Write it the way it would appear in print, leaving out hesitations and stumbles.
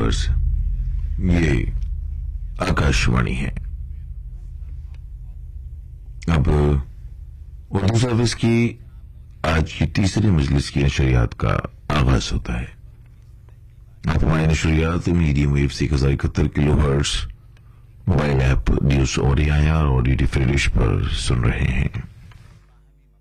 Viewers, ये आकाशवाणी है। अब उर्दू सर्विस की आज की तीसरी मजलिस की नशरियात का आगाज होता है। आप हमारी नशरियात मीडियम वेव से 1071 kilo hertz mobile app news और IR और DD फ्री डिश पर सुन रहे हैं।